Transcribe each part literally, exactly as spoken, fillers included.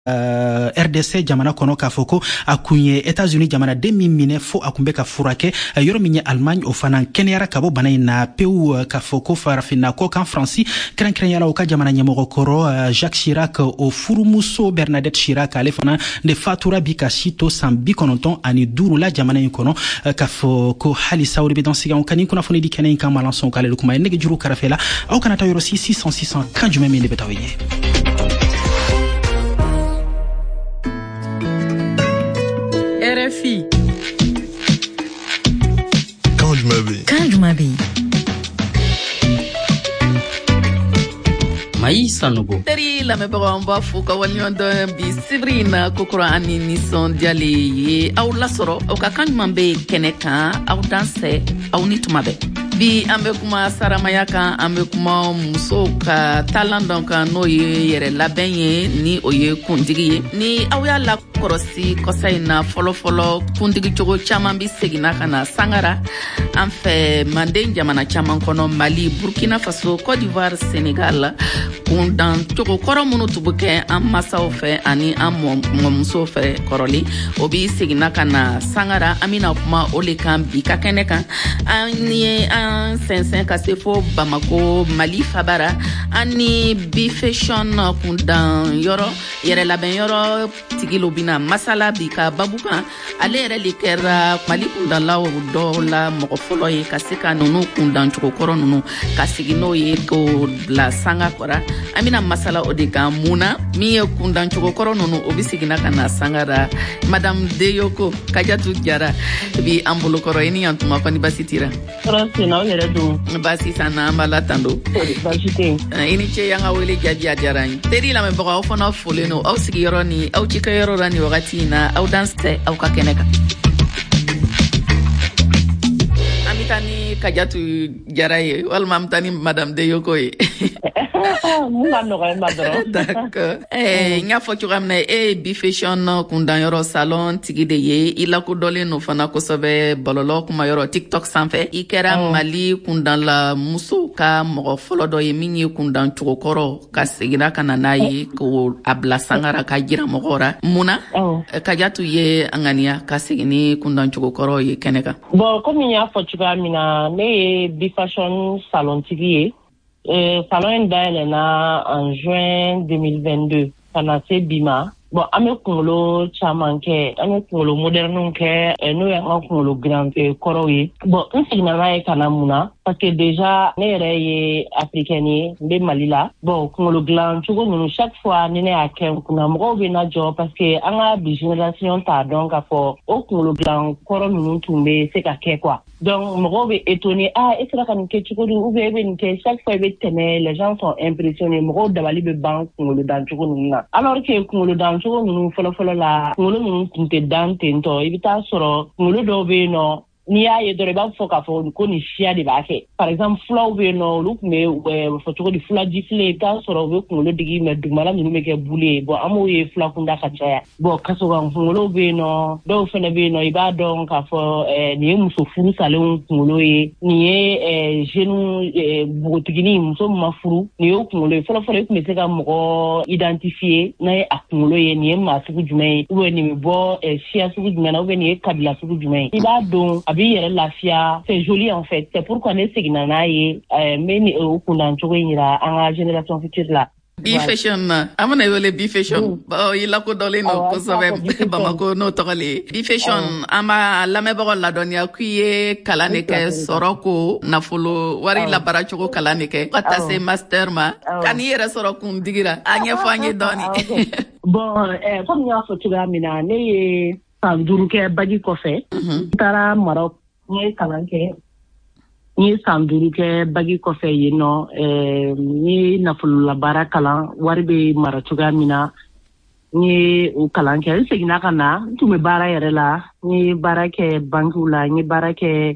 Uh, R D C jamana kono k'a fɔ ko a kun ye États-Unis jamanaden min minɛ fo a kun bɛ ka furakɛ uh, yɔrɔ min ye Allemagne o fana kɛnɛyara ka bɔ bana in na pewu uh, k'a fɔ ko farafinna ko kan Faransi kɛrɛnkɛrɛnyala o ka jamana ɲɛmɔgɔkɔrɔ uh, Jacques Chirac o furumuso Bernadette Chirac ale fana de fatura bi ka si to san bi kɔnɔntɔn ani duuru la jamana in kɔnɔ uh, k'a fɔ ko halisa o de bɛ dan sigan ka nin kunnafoni di kɛnɛ in kan malansɔn k'ale de kuma ye nege juru kɛrɛfɛ la aw kana taa yɔrɔ si six cent six cent kan jumɛn min de bɛ taa o ye. R F I. Quand je m'habille. Quand je m'habille. Maïs Sanogo. Teri la me baga mba fuka walion do bi Sibrina kokora ani nison diale ye aw la soro o ka kan mambe keneka aw danse aw nitumabe. Bi ambe kuma saramaya kan ambe kuma muso ka talent donc no ye yere labɛn ye ni o ye kuntigi ye ni aw y'a la kɔrɔsi kɔsa in na fɔlɔ fɔlɔ kuntigi cogo caman bi segina kana sangara an fɛ manden jamana caman kɔnɔ Mali Burkina Faso Côte d'Ivoire Sénégal kundan cogo kɔrɔ minnu tun bɛ kɛ an masaw fɛ ani an mɔmusow fɛ kɔrɔli o bi segina kana sangara an bɛna kuma o le kan bi ka kɛnɛ kan an ye an sɛnsɛn ka se fo Bamako Mali Fabara an ni bi fashion kundan yɔrɔ yɛrɛ labɛn yɔrɔ tigilo bina masala bi ka babu kan ale yɛrɛ le kɛra Mali kundanlaw dɔw la mɔgɔ fɔlɔ ye ka se ka nunu kundan cogo kɔrɔ nunu ka sigi n'o ye ko bila sanga kɔrɔ an bɛna masala o de kan muna min ye kundan cogo kɔrɔ nunu o bi sigina ka na sangara Madame Deyoko Kajatu Jara bi an bolokɔrɔ i ni yan tuma kɔni basi tira Sina yɛrɛ don basi sana an b'a la tan don basi tɛ i ni ce y'an ka wele jaabi a diyara n ye teri lamɛnbagaw aw fana folen don aw sigiyɔrɔ ni aw cikɛyɔrɔ la ni wagati in na aw danse aw ka kɛnɛ kan an bɛ taa ni Kajatu Jara ye walima an bɛ taa ni Madame Deyoko ye mun ka nɔgɔ ma dɔrɔn d'accord eh n y'a fɔ cogoya min na e ye bi fashion kundanyɔrɔ salon tigi de ye i lakodɔnlen no fana kosɛbɛ bɔlɔlɔ kumayɔrɔ TikTok sanfɛ i kɛra Mali kundanla muso ka mɔgɔ fɔlɔ dɔ ye min ye kundan cogo kɔrɔ ka seginna ka na n'a ye ko a bila sangara ka jira mɔgɔw ra munna Kajatu ye an ŋaniya ka segin ni kundan cogo kɔrɔ ye kɛnɛ kan bon comme n y'a fɔ cogoya min na ne ye bi fashion salon tigi ye Euh, salon in dayɛlɛna en juin deux mille vingt-deux ka na se bi ma bon an bɛ kunkolo caman kɛ an bɛ kunkolo modernw kɛ n'o ye an ka kunkolo dilan kɔrɔw ye bon n seginna n'a ye ka na mun na parce que déjà ne yɛrɛ ye africaine ye n bɛ Mali la bon kunkolo dilan cogo ninnu chaque fois ni ne y'a kɛ n kunna mɔgɔw bɛ na jɔ parce que an ka bi génération t'a dɔn k'a fɔ o kunkolo dilan kɔrɔ ninnu tun bɛ se ka kɛ quoi donc mɔgɔw bɛ étonné ah e sera ka nin kɛ cogo di ou bien e bɛ nin kɛ chaque fois i bɛ tɛmɛ les gens sont impressionnés mɔgɔw dabali bɛ ban kunkolo dan cogo ninnu na alors que kunkolo dan cogo ninnu fɔlɔ-fɔlɔ la kunkolo ninnu tun tɛ dan ten tɔ i bɛ taa sɔrɔ kunkolo dɔw bɛ yen nɔ n'i y'a ye dɔrɔn i b'a fɔ k'a fɔ ko nin siya de b'a kɛ par exemple fulaw bɛ yen nɔ olu tun bɛ fɔ cogo di fulaji file i bɛ taa sɔrɔ u bɛ kunkolo digi mais dugumala ninnu bɛ kɛ bule ye bon an b'o ye fula kunda ka caya bon kasokan kunkolo bɛ yen nɔ dɔw fana bɛ yen nɔ i b'a dɔn k'a fɔ nin ye muso furu salenw kunkolo ye nin ye jeune npogotigini muso min ma furu nin y'o kunkolo ye fɔlɔ-fɔlɔ i tun bɛ se ka mɔgɔ identifier n'a ye a kunkolo ye nin ye maa sugu jumɛn ye ou bien nin bɛ bɔ siya sugu jumɛn na ou bien nin ye kabila sugu jumɛn ye i b'a dɔn a b'i yɛrɛ lafiya c'est joli en fait c'est pourquoi ne seginna n'a ye n bɛ ni o kundan cogo in yira an ka génération future la bi fashion na an bɛna wele bi fashion ɔ i lakodɔnlen don kosɛbɛ Bamako n'o tɔgɔ le ye bi fashion an b'a lamɛnbagaw ladɔnniya k'i ye kalan de kɛ sɔrɔ ko nafolo wari labara cogo kalan de kɛ ka taa se master ma ka n'i yɛrɛ sɔrɔ kundigira a ɲɛfɔ an ye dɔɔni bon comme n y'a fɔ cogoya min na ne ye san duuru kɛ bagi kɔfɛ n taara Maroc n ye kalan kɛ n ye san duuru kɛ bagi kɔfɛ yen nɔ n ye nafololabaara kalan wari bɛ mara cogoya min na n ye o kalan kɛ n seginna ka na n tun bɛ baara yɛrɛ la n ye baara kɛ bankiw la n ye baara kɛ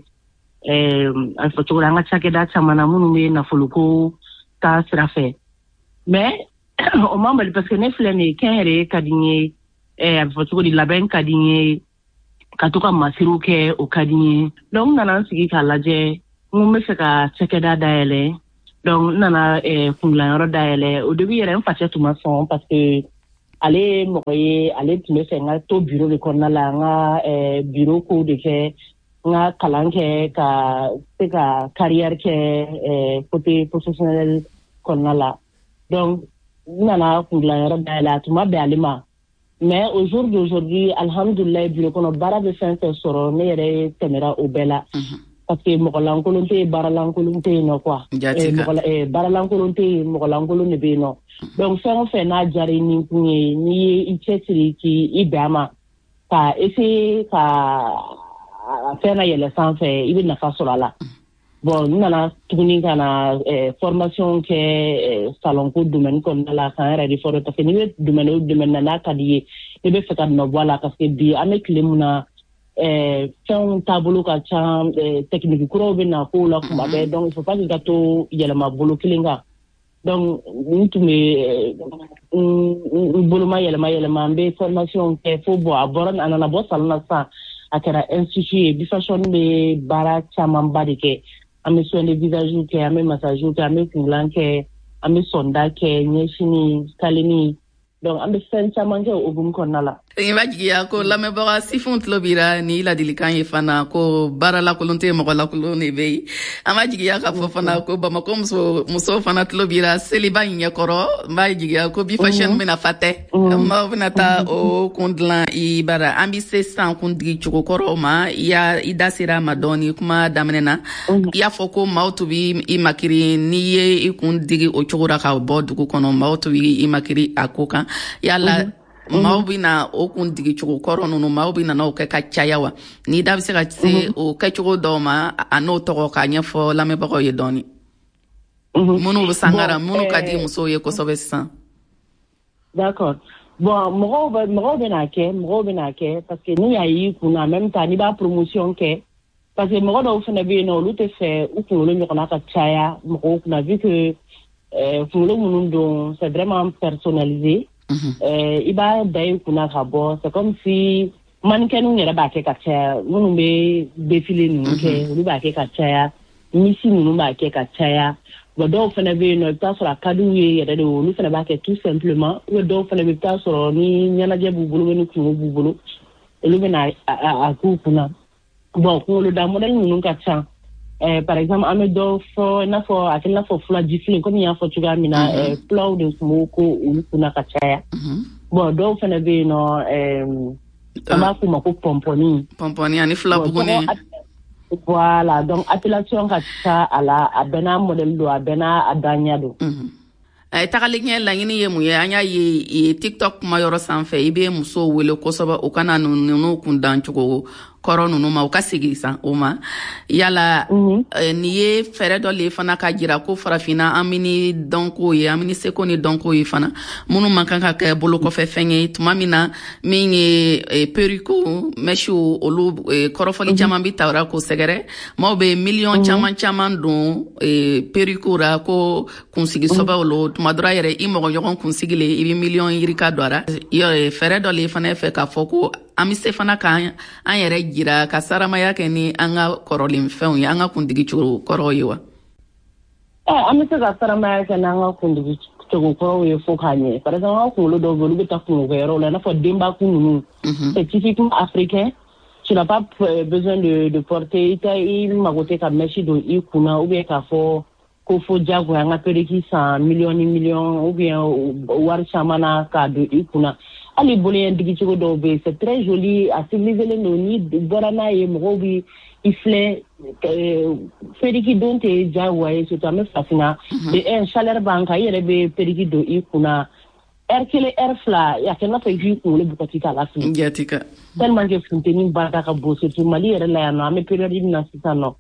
a fɔ cogo la an ka cakɛda caman na minnu bɛ nafoloko ta sira fɛ mais o ma bali parce que ne filɛ nin ye kɛnyɛrɛye ka di n ye a fɔ cogo di labɛn ka di n ye ka to ka masiriw kɛ o ka di n ye donc n nana n sigi k'a lajɛ n ko n bɛ fɛ ka cakɛda dayɛlɛ donc n nana kundilan yɔrɔ dayɛlɛ au début yɛrɛ n facɛ tun ma sɔn parce que ale mɔgɔ ye ale tun bɛ fɛ n ka to bureau de kɔnɔna la n ka eh, bureau ko de kɛ n ka kalan kɛ ka se ka carrière kɛ eh, côté professionnel kɔnɔna la donc n nana kundilan yɔrɔ dayɛlɛ a tun ma bɛn ale ma mais au jour d'aujourd'hui alhamdulilayi bureau kɔnɔ baara bɛ fɛn fɛn sɔrɔ ne yɛrɛ tɛmɛra o bɛɛ la parce que mɔgɔ lankolon tɛ yen baara lankolon tɛ yen nɔ quoi eh, mɔgɔ eh, baara lankolon tɛ yen mɔgɔ lankolon de bɛ yen nɔ donc fɛn o fɛn n'a diyara i ni kun ye n'i ye i cɛsiri k'i bɛn a ma ka essayer ka fɛn na yɛlɛ sanfɛ i bɛ nafa sɔrɔ a la bon n nana tuguni ka na eh, formation kɛ eh, salon ko domaine kɔnɔna la k'an yɛrɛ de fɔlɔ parce que n'i bɛ domaine o domaine na n'a ka di ye i bɛ fɛ ka nɔ bɔ a la parce que bi an bɛ tile mun na eh, fɛnw taabolo ka ca eh, technique kuraw bɛ na k'o la kuma bɛɛ donc il faut pas que ka to yɛlɛma bolo kelen kan donc n tun bɛ n bolo ma yɛlɛma yɛlɛma n bɛ formation kɛ fo bɔ a bɔra a nana bɔ salon na sisan a kɛra institut ye bifashion bɛ baara camanba de kɛ an bɛ soin de visage kɛ an bɛ massage kɛ an bɛ kungilan kɛ an bɛ sonda kɛ ɲɛsini scaling donc an bɛ fɛn caman kɛ o hukumu kɔnɔna la. I b'a jigiya ko lamɛnbaga sifinw tulo b'ira ni ladilikan ye fana ko baara lakolon tɛ mɔgɔ lakolon de bɛ yen an b'a jigiya k'a fɔ fana ko Bamako muso musow fana tulo b'ira seliba in ɲɛkɔrɔ n b'a jigiya ko bi fashion bɛna fa tɛ maaw bɛna taa o kun dilan i bara an bɛ se sisan kuntigi cogo kɔrɔw ma i y'a i da sera a ma dɔɔni kuma daminɛ na i y'a fɔ ko maaw tun bɛ i makiri n'i ye i kun digi o cogo la ka bɔ dugu kɔnɔ maaw tun bɛ i makiri a ko kan yala maaw bɛ na o kun digi cogo kɔrɔ ninnu maaw bɛ na n'o kɛ ka caya wa ni da bɛ se ka se o kɛcogo dɔw ma a n'o tɔgɔ k'a ɲɛfɔ lamɛnbagaw ye dɔɔni minnu bɛ sangara minnu ka di musow ye kosɛbɛ sisan. D'accord bon mɔgɔw bɛ mɔgɔw bɛ n'a kɛ mɔgɔw bɛ n'a kɛ parce que n'u y'a y'i kun na en même temps n'i b'a promotion kɛ parce que mɔgɔ dɔw fana bɛ yen nɔ olu tɛ fɛ u kunkolo ɲɔgɔnna ka caya mɔgɔw kunna vu que kunkolo minnu don c'est vraiment personnalisé. Euh, i b'a da i kunna ka bɔ c'est comme si mannequin yɛrɛ b'a kɛ ka caya minnu bɛ défilé ninnu kɛ olu b'a kɛ ka caya misi ninnu b'a kɛ ka caya bon dɔw fana bɛ yen nɔ i bɛ taa sɔrɔ a ka d'u ye yɛrɛ de olu fana b'a kɛ tout simplement ou dɔw fana bɛ i bɛ taa sɔrɔ ni ɲɛnajɛ b'u bolo ni kungo b'u bolo olu bɛ na a k'u kunna bon kunkoloda modèle ninnu ka ca. Euh, par exemple, an bɛ dɔ fɔ i n'a fɔ a kɛ i n'a fɔ fulaji fili komi n y'a fɔ cogoya min na fulaw de tun b'o ko olu kunna ka caya bon dɔw fana bɛ yen nɔ an b'a f'u ma ko pɔnpɔni pɔnpɔni ani filabuguni voilà donc appellation ka ca a la a bɛɛ n'a modèle don a bɛɛ n'a a daɲɛ don. A tagalen ɲɛ laɲini ye mun ye an y'a ye TikTok kuma yɔrɔ sanfɛ i bɛ musow wele kosɛbɛ u kana ninnu kun dan cogo kɔrɔ ninnu ma u ka segin san o ma yala ni ye fɛɛrɛ dɔ le fana ka jira ko farafinna an bɛ ni dɔnko ye an bɛ ni seko ni dɔnko ye fana minnu man kan ka kɛ bolo kɔfɛ fɛn ye tuma min na min ye periko mɛsiw olu kɔrɔfɔli caman bɛ tawura ko sɛgɛrɛ maaw bɛ miliyɔn caman caman don periko ra ko kunsigi sɔbɛw lo tuma dɔra yɛrɛ i mɔgɔ ɲɔgɔn kunsigi le i bɛ miliyɔn yirika dɔ ra fɛɛrɛ dɔ le fana fɛ k'a fɔ ko an bɛ se fana k'an an yɛrɛ jira ka saramaya kɛ ni an ka kɔrɔlen fɛnw ye an ka kuntigi cogo kɔrɔw ye wa. Ɛ an bɛ se ka saramaya kɛ n'an ka kuntigi cogo kɔrɔw ye fo k'a ɲɛ par exemple an ka kunkolo dɔw bɛ olu bɛ taa kungo kɛ yɔrɔ la i n'a fɔ denbakun ninnu c'est typiquement africain tu n'as pas besoin de de porter i tɛ i mago tɛ ka mèche don i kunna ou bien k'a fɔ ko fo diyagoya an ka periki san miliyɔn ni miliyɔn ou bien wari caman na k'a don i kunna. Ali bolo yan digi cogo dɔw bɛ c'est très joli a civilisé don ni bɔra n'a ye mɔgɔw bi i filɛ periki don tɛ diyagoya ye surtout an bɛ farafinna de un chaleur b'an kan i yɛrɛ bɛ periki don i kunna heure kelen heure fila a kɛ n'a fɔ i k'i kunkolo bukati k'a la fili tellement que funteni barika ka bon surtout Mali yɛrɛ la yan nɔ an bɛ période min na sisan nɔ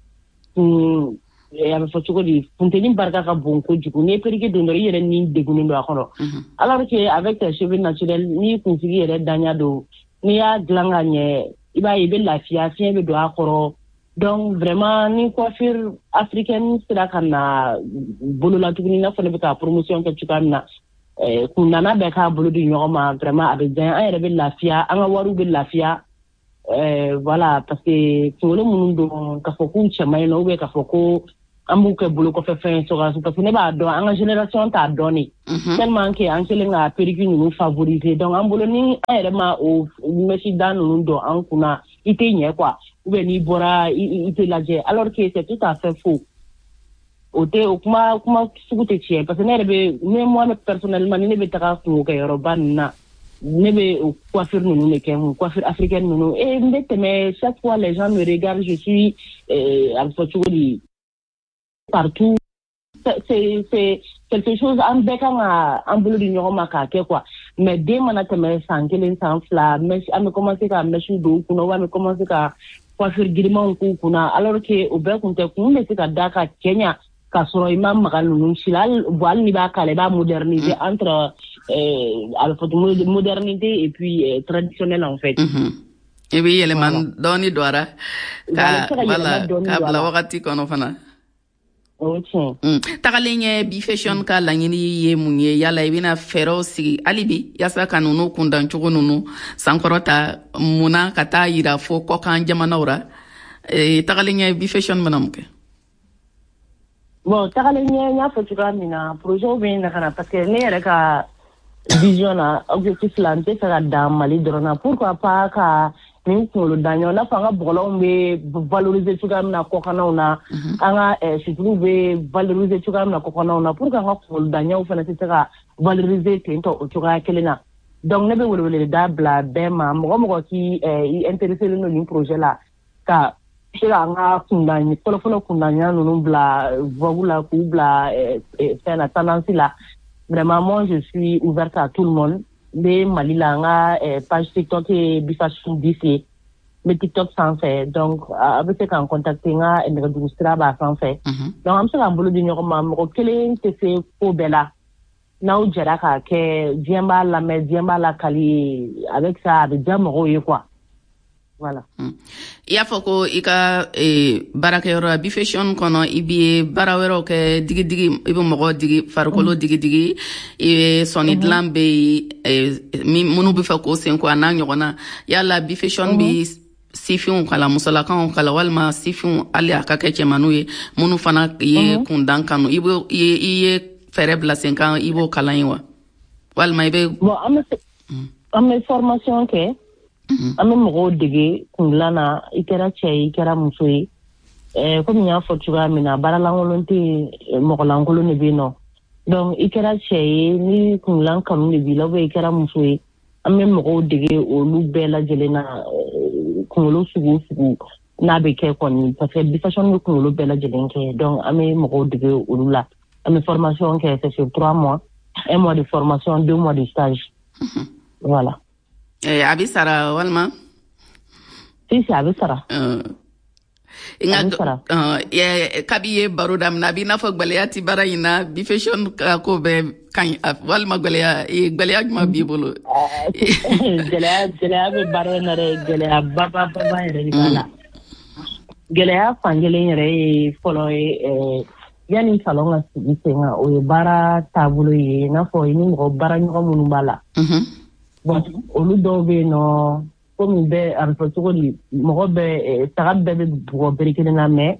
a bɛ fɔ cogo di funteni barika ka bon kojugu n'i ye periki don dɔrɔn i yɛrɛ ni degunnen don a kɔrɔ alors que avec tes cheveux naturels n'i kunsigi yɛrɛ daɲa don n'i y'a dilan ka ɲɛ i b'a ye i bɛ lafiya fiɲɛ bɛ don a kɔrɔ donc vraiment ni coiffure africaine sera ka na bolola tuguni i n'a fɔ ne bɛ ka promotion kɛ cogoya min na kun nana bɛɛ k'a bolo di ɲɔgɔn ma vraiment a bɛ diya an yɛrɛ bɛ lafiya an ka wariw bɛ lafiya voilà parce que kunkolo minnu don k'a fɔ k'u cɛman ye nɔ ou bien k'a fɔ ko an b'u kɛ bolo kɔfɛ fɛn sɔrɔ parce que ne b'a dɔn an ka génération t'a dɔn ne tellement que an kelen ka perruque ninnu favoriser donc an bolo ni an yɛrɛ ma o mèche da ninnu dɔn an kunna i tɛ ɲɛ quoi ou bien n'i bɔra i tɛ lajɛ alors que c'est tout à fait faux o tɛ o kuma kuma sugu tɛ tiɲɛ parce que ne yɛrɛ bɛ ne moi personnellement ni ne bɛ taga kungo kɛ yɔrɔba ninnu na ne bɛ coiffure ninnu de kɛ coiffure africaine ninnu et n bɛ tɛmɛ chaque fois les gens me regardent je suis a bɛ fɔ cogo di partout c'est c'est quelque chose an bɛɛ kan ka an bolo di ɲɔgɔn ma k'a kɛ quoi mais den mana tɛmɛ san kelen san fila mèche an bɛ commencer ka mèche don u kunna ou an bɛ commencer ka coiffure girimanw k'u kunna alors que o bɛɛ kun tɛ kun bɛ se ka da ka cɛ ɲa k'a sɔrɔ i ma maga ninnu si la hali n'i b'a kala i b'a moderniser entre a bɛ fɔ cogo modernité et puis traditionnel en fait. I bɛ yɛlɛma dɔɔni don a la ka wala ka bila wagati kɔnɔ fana. Tagalen ɲɛ bi fashion ka laɲini ye mun ye yala i bɛna fɛɛrɛw sigi hali bi yaasa ka ninnu kundancogo ninnu sankɔrɔta munna ka taa yira fo kɔkan jamanaw ra tagalen ɲɛ bi fashion bɛna mun kɛ. Bon tagalen ɲɛ n y'a fɔ cogoya min na projet bɛ na ka na parce que ne yɛrɛ ka vision na objectif la n tɛ fɛ ka dan Mali dɔrɔn na pourquoi pas ka nin kunkolo daɲɔ n'a fɔ an ka bɔgɔlanw bɛ valoriser cogoya min na kɔkannaw na an ka situluw bɛ valoriser cogoya min na kɔkannaw na pour que an ka kunkolo daɲɔw fana tɛ se ka valoriser ten tɔ o cogoya kelen na donc ne bɛ welewele da bila bɛɛ ma mɔgɔ mɔgɔ k'i i intéressé don nin projet la ka se ka an ka kundan fɔlɔfɔlɔ kundanɲa ninnu bila vogue la k'u bila fɛn na tendance la vraiment moi je suis ouverte à tout le monde. Be Mali la nga page TikTok et bifashion d'ici mais TikTok sans fait donc avec ce qu'on contacter nga et nɛgɛjuru sira b'a sanfɛ donc an bɛ se k'an bolo di ɲɔgɔn ma mɔgɔ kelen tɛ se ko bɛɛ la n'aw jɛra k'a kɛ diɲɛ b'a lamɛn diɲɛ b'a lakali avec ça a bɛ diya mɔgɔw ye quoi voilà. I y'a fɔ ko i ka baarakɛyɔrɔ bi fashion kɔnɔ i bɛ baara wɛrɛw kɛ digidigi i bɛ mɔgɔ digi farikolo digidigi i bɛ sɔnni dilan bɛ yen minnu bɛ fɛ k'o sen ko a n'a ɲɔgɔnna yala bi fashion bɛ sifinw kala musolakaw kala walima sifinw hali a ka kɛ cɛmanninw ye minnu fana ye kundan kanu i bɛ i ye fɛɛrɛ bila sen kan i b'o kalan yen wa walima i bɛ. bon an bɛ an bɛ formation kɛ. an bɛ mɔgɔw dege kundilan na i kɛra cɛ ye i kɛra muso ye komi n y'a fɔ cogoya min na baara lankolon tɛ yen mɔgɔ lankolon de bɛ yen nɔ donc i kɛra cɛ ye ni kundilan kanu de b'i la ou bien i kɛra muso ye an bɛ mɔgɔw dege olu bɛɛ lajɛlen na kunkolo sugu o sugu n'a bɛ kɛ kɔni parce que bi fashion bɛ kunkolo bɛɛ lajɛlen kɛ donc an bɛ mɔgɔw dege olu la an bɛ formation kɛ c'est sur trois mois un mois de formation deux mois de stage voilà. A bɛ sara walima? Si si a bɛ sara. Nka kabi ye baro daminɛ a b'i n'a fɔ gwɛlɛya ti baara in na bi fashion ka ko bɛɛ ka ɲi walima gwɛlɛya gwɛlɛya jumɛn b'i bolo? Gɛlɛya gɛlɛya bɛ baara in na dɛ gɛlɛya ba ba ba ba yɛrɛ de b'a la. Gɛlɛya fankelen yɛrɛ ye fɔlɔ ye yanni salon ka sigi sen kan o ye baara taabolo ye i n'a fɔ i ni mɔgɔ baara ɲɔgɔn minnu b'a la. Bon olu dɔw bɛ yen nɔ komi bɛɛ a bɛ fɔ cogo di mɔgɔ bɛɛ saga bɛɛ bɛ bugɔ bere kelen na mais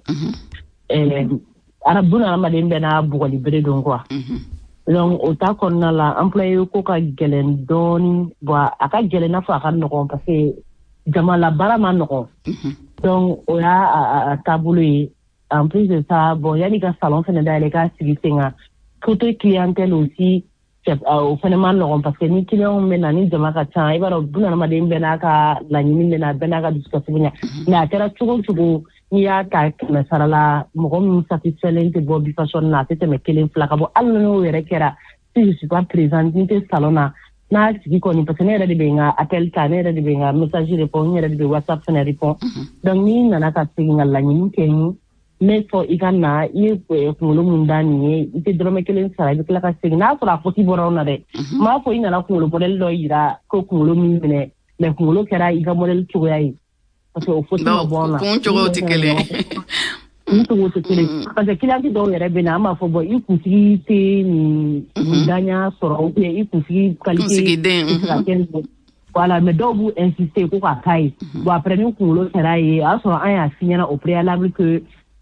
arabu adamaden bɛɛ n'a bugɔli bere don quoi donc o ta kɔnɔna la employé ko ka gɛlɛn dɔɔni bon a ka gɛlɛn n'a fɔ a ka nɔgɔn parce que jamana baara ma nɔgɔn donc o y'a a taabolo ye en plus de ça bon yanni ka salon fana dayɛlɛ k'a sigi sen kan côté clientèle aussi o fana ma nɔgɔn parce que ni client bɛ na ni jama ka ca i b'a dɔn bunadamaden bɛɛ n'a ka laɲini bɛ na bɛɛ n'a ka dusukasi bɛ ɲa mais a kɛra cogo o cogo n'i y'a ta kɛmɛ sara la mɔgɔ min satisfailen tɛ bɔ bi fashion na a tɛ tɛmɛ kelen fila ka bɔ hali n'o yɛrɛ kɛra si je suis pas présente ni tɛ salon na n'a sigi kɔni parce que ne yɛrɛ de bɛ n ka appel ta ne yɛrɛ de bɛ n ka message répond n yɛrɛ de bɛ whatsapp fana répond donc n'i nana ka segin ka laɲini kɛ n ne fɔ i ka na i ye kunkolo mun da nin ye i tɛ dɔrɔmɛ kelen sara i bɛ tila ka segin n'a sɔrɔ a foti bɔra na dɛ n m'a fɔ i nana kunkolo modèle dɔ yira ko kunkolo min minɛ mais kunkolo kɛra i ka modèle cogoya ye parce que o foti ma bɔ na kun cogo tɛ kelen kun cogo tɛ kelen parce que client dɔw yɛrɛ bɛ na an b'a fɔ bɔn i kunsigi tɛ nin daɲa sɔrɔ ou bien i kunsigi qualité tɛ se ka kɛ voilà mais dɔw b'u insister ko k'a k'a ye bon après ni kunkolo kɛra ye a y'a sɔrɔ an y'a f'i ɲɛna au préalable que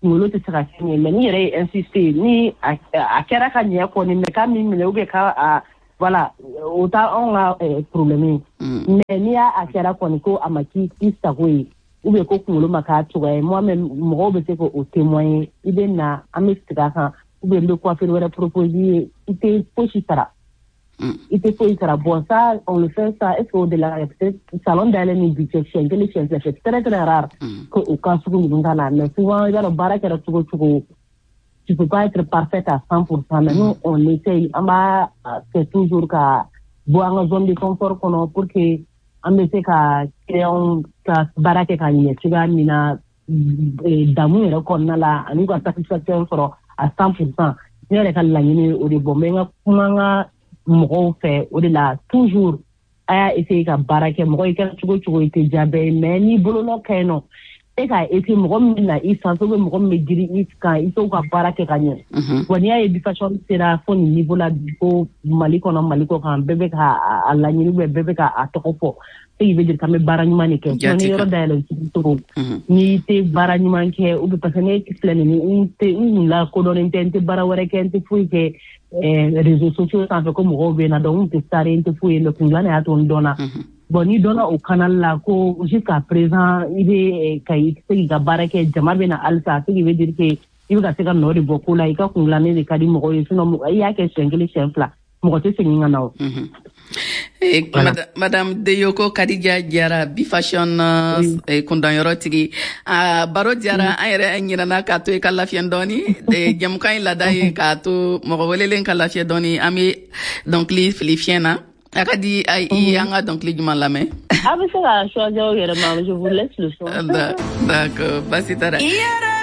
kunkolo tɛ se ka kɛ ɲɛ mais ni yɛrɛ ye insister ni a kɛra ka ɲɛ kɔni mais k'a min minɛ ou bien ka voilà o t'a anw ka problème ye mais n'i y'a a kɛra kɔni ko a ma k'i sago ye ou bien ko kunkolo ma k'a cogoya ye moi-même mɔgɔw bɛ se k'o témoigner i bɛ na an bɛ sigi a kan ou bien n bɛ coiffure wɛrɛ proposer ye i tɛ fosi sara i tɛ foyi sara bon ça on le fait ça est-ce que au delà peut-être salon dayɛlɛ ni bi cɛ siɲɛ kelen siɲɛ fila c'est très très rare que o cas sugu ninnu ka na mais souvent i b'a dɔn baara kɛra cogo cogo tu peux pas être parfaite à cent pour cent mais nous on essaye an b'a fait toujours ka bɔ an ka zone de confort kɔnɔ pour que an bɛ se ka client ka baara kɛ ka ɲɛ cogoya min na damu yɛrɛ kɔnɔna la ani ka satisfaction sɔrɔ à cent pour cent ne yɛrɛ ka laɲini o de bɔ n bɛ n ka kuma n ka mɔgɔw fɛ o de la toujours a y'a essayer ka baara kɛ mɔgɔ i kɛra cogo cogo i tɛ diya bɛɛ ye mais ni bolonɔ ka yen nɔ e k'a essayer mɔgɔ min bɛ na i sanfɛ ou bien mɔgɔ min bɛ giri i kan i t'o ka baara kɛ ka ɲɛ wa n'i y'a ye bifasɔn sera fo nin niveau la ko Mali kɔnɔ Mali kɔ kan bɛɛ bɛ k'a laɲini ou bien bɛɛ bɛ k'a tɔgɔ fɔ e bɛ dire k'an bɛ baara ɲuman de kɛ ni yɔrɔ dayɛlɛ cogo n'i tɛ baara ɲuman kɛ ou bien parce que ne filɛ nin n tɛ n kun lakodɔnnen tɛ n tɛ baara wɛrɛ kɛ n tɛ foyi kɛ réseaux sociaux sanfɛ ko mɔgɔw bɛ na donc n tɛ sare n tɛ foyi ye mais kun dilan de y'a to n dɔnna bon n'i dɔnna o canal la ko jusqu'à présent i bɛ ka i se k'i ka baara kɛ jama bɛ na halisa ce qui veut dire que i bɛ ka se ka nɔ de bɔ ko la i ka kun dilannen de ka di mɔgɔw ye sinon i y'a kɛ siɲɛ kelen siɲɛ fila mɔgɔ tɛ segin ka na o. Voilà. Madame Deyoko Kadija Diarra Bifashion kundanyɔrɔ tigi a baro diyara an yɛrɛ ɲinana k'a to i ka lafiya dɔɔni jamukan in laada ye k'a to mɔgɔ welelen ka lafiya dɔɔni an bɛ dɔnkili fili fiɲɛ na a ka di i an ka dɔnkili jumɛn lamɛn. A bɛ se ka choisir aw yɛrɛ ma je vous laisse le choix. D'accord basi t'a la.